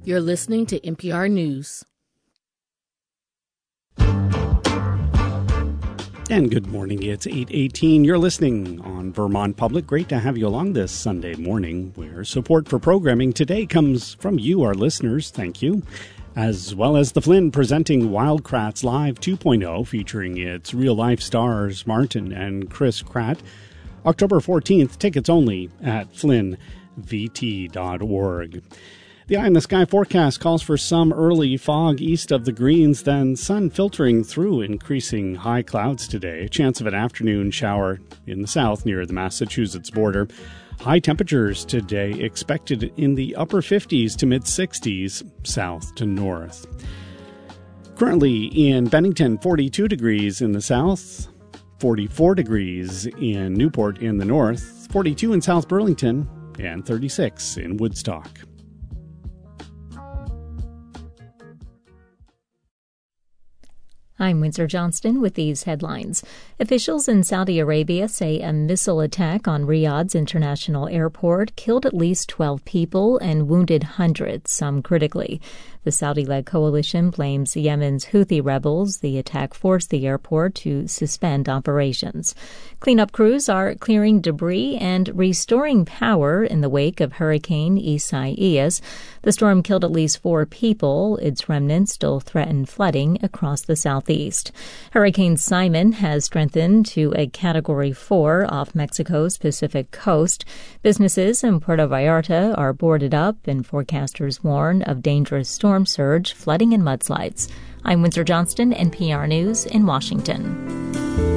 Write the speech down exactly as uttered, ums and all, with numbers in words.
You're listening to N P R News. And good morning. It's eight eighteen. You're listening on Vermont Public. Great to have you along this Sunday morning, where support for programming today comes from you, our listeners. Thank you. As well as the Flynn presenting Wildcrats Live two point oh, featuring its real-life stars Martin and Chris Kratt. October fourteenth, tickets only at flynn v t dot org. The eye in the sky forecast calls for some early fog east of the Greens, then sun filtering through increasing high clouds today. A chance of an afternoon shower in the south near the Massachusetts border. High temperatures today expected in the upper fifties to mid-sixties south to north. Currently in Bennington, forty-two degrees in the south, forty-four degrees in Newport in the north, forty-two in South Burlington, and thirty-six in Woodstock. I'm Windsor Johnston with these headlines. Officials in Saudi Arabia say a missile attack on Riyadh's international airport killed at least twelve people and wounded hundreds, some critically. The Saudi-led coalition blames Yemen's Houthi rebels. The attack forced the airport to suspend operations. Cleanup crews are clearing debris and restoring power in the wake of Hurricane Isaias. The storm killed at least four people. Its remnants still threaten flooding across the southeast. Hurricane Simon has strengthened to a Category four off Mexico's Pacific coast. Businesses in Puerto Vallarta are boarded up, and forecasters warn of dangerous storm surge, flooding, and mudslides. I'm Windsor Johnston, N P R News in Washington.